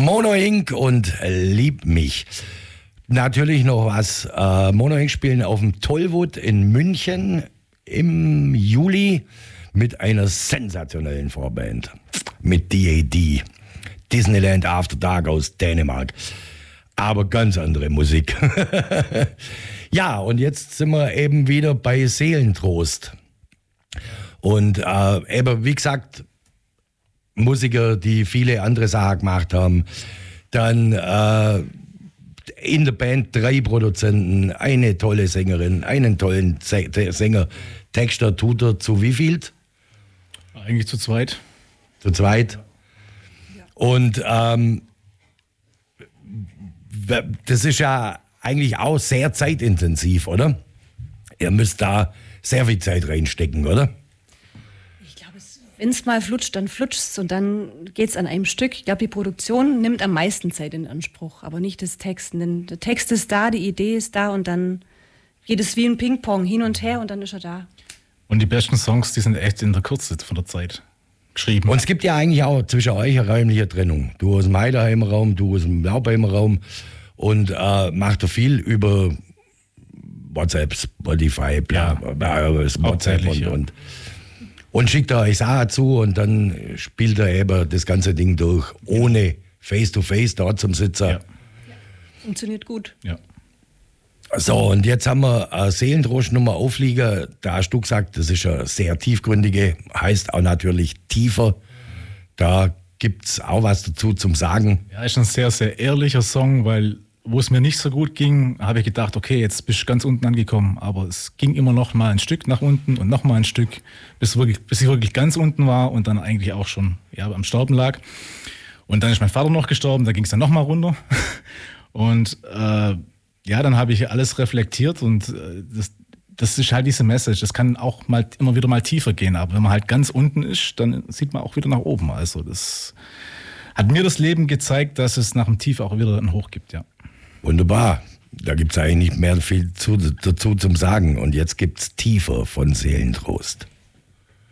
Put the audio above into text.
Mono Inc. und Lieb mich. Natürlich noch was. Mono Inc. spielen auf dem Tollwood in München im Juli mit einer sensationellen Vorband. Mit DAD. Disneyland After Dark aus Dänemark. Aber ganz andere Musik. Ja, und jetzt sind wir eben wieder bei Seelentrost. Und eben, wie gesagt, Musiker, die viele andere Sachen gemacht haben. Dann in der Band 3 Produzenten, eine tolle Sängerin, einen tollen Sänger. Texter tut er zu wie viel? Eigentlich zu zweit. Zu zweit. Ja. Und das ist ja eigentlich auch sehr zeitintensiv, oder? Ihr müsst da sehr viel Zeit reinstecken, oder? Wenn es mal flutscht, dann flutscht es und dann geht es an einem Stück. Ich glaube, die Produktion nimmt am meisten Zeit in Anspruch, aber nicht das Texten. Denn der Text ist da, die Idee ist da und dann geht es wie ein Ping-Pong hin und her und dann ist er da. Und die besten Songs, die sind echt in der Kürze von der Zeit geschrieben. Und es gibt ja eigentlich auch zwischen euch eine räumliche Trennung. Du aus dem Heiderheimer Raum, du aus dem Laubheimer Raum und macht er viel über WhatsApp, Spotify, WhatsApp und schickt er euch Sachen zu und dann spielt er eben das ganze Ding durch, ohne Face-to-Face dort zum Sitzer. Ja. Funktioniert gut. Ja. So, und jetzt haben wir eine Seelentrost-Nummer aufliegen. Da hast du gesagt, das ist eine sehr tiefgründige, heißt auch natürlich tiefer. Da gibt es auch was dazu zum Sagen. Ja, ist ein sehr, sehr ehrlicher Song, weil wo es mir nicht so gut ging, habe ich gedacht, okay, jetzt bist du ganz unten angekommen. Aber es ging immer noch mal ein Stück nach unten und noch mal ein Stück, bis ich wirklich ganz unten war und dann eigentlich auch schon am Sterben lag. Und dann ist mein Vater noch gestorben, da ging es dann noch mal runter. Und dann habe ich alles reflektiert und das ist halt diese Message. Das kann auch mal immer wieder mal tiefer gehen. Aber wenn man halt ganz unten ist, dann sieht man auch wieder nach oben. Also das hat mir das Leben gezeigt, dass es nach dem Tief auch wieder ein Hoch gibt, ja. Wunderbar. Da gibt es eigentlich nicht mehr viel dazu zum Sagen. Und jetzt gibt es Tiefer von Seelentrost.